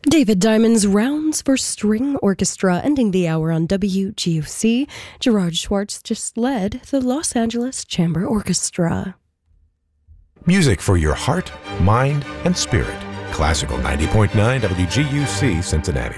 David Diamond's Rounds for String Orchestra, ending the hour on WGUC. Gerard Schwartz just led the Los Angeles Chamber Orchestra. Music for your heart, mind, and spirit. Classical 90.9 WGUC Cincinnati.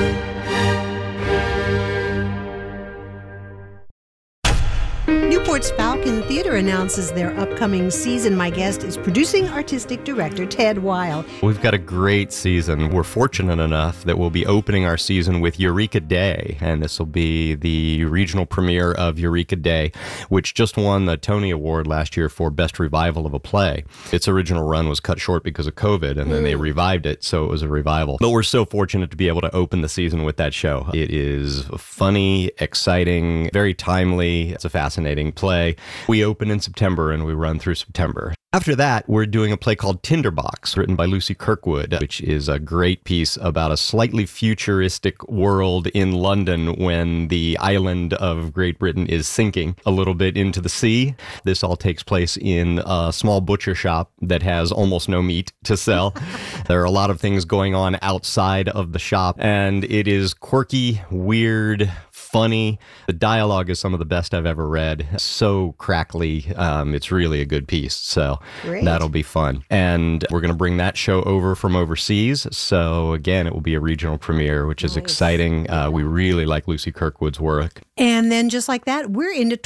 Newport's Falcon Theater announces their upcoming season. My guest is producing artistic director Ted Weil. We've got a great season. We're fortunate enough that we'll be opening our season with Eureka Day, and this will be the regional premiere of Eureka Day, which just won the Tony Award last year for Best Revival of a Play. Its original run was cut short because of COVID, and then they revived it, so it was a revival. But we're so fortunate to be able to open the season with that show. It is funny, exciting, very timely. It's a fascinating play. We open in September and we run through September. After that, we're doing a play called Tinderbox, written by Lucy Kirkwood, which is a great piece about a slightly futuristic world in London when the island of Great Britain is sinking a little bit into the sea. This all takes place in a small butcher shop that has almost no meat to sell. There are a lot of things going on outside of the shop, and it is quirky, weird, funny. The dialogue is some of the best I've ever read. So crackly. It's really a good piece. So Great. That'll be fun. And we're going to bring that show over from overseas. So again, it will be a regional premiere, which is exciting. We really like Lucy Kirkwood's work. And then just like that, we're into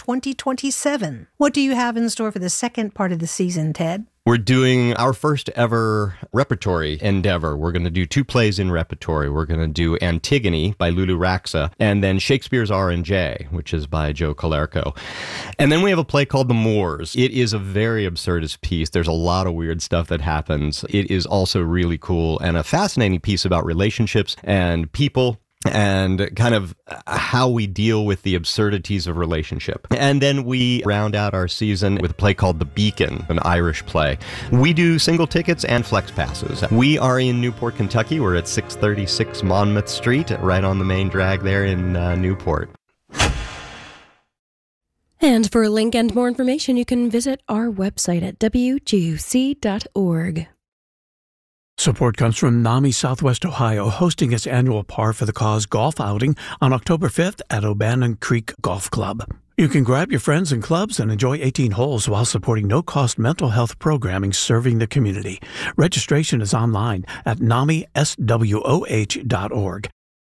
2027. What do you have in store for the second part of the season, Ted? We're doing our first ever repertory endeavor. We're going to do 2 plays in repertory. We're going to do Antigone by Lulu Raxa, and then Shakespeare's R&J, which is by Joe Colerco. And then we have a play called The Moors. It is a very absurdist piece. There's a lot of weird stuff that happens. It is also really cool and a fascinating piece about relationships and people, and kind of how we deal with the absurdities of relationship. And then we round out our season with a play called The Beacon, an Irish play. We do single tickets and flex passes. We are in Newport, Kentucky. We're at 636 Monmouth Street, right on the main drag there in Newport. And for a link and more information, you can visit our website at wguc.org. Support comes from NAMI Southwest Ohio, hosting its annual Par for the Cause golf outing on October 5th at O'Bannon Creek Golf Club. You can grab your friends and clubs and enjoy 18 holes while supporting no-cost mental health programming serving the community. Registration is online at namiswoh.org.